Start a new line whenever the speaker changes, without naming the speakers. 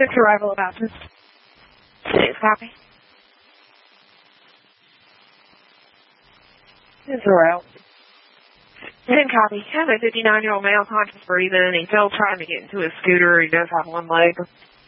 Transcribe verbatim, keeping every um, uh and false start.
six arrival of absence.
Six, copy.
It's around.
ten, copy. Have a fifty-nine-year-old male conscious breathing. He's still trying to get into his scooter. He does have one leg.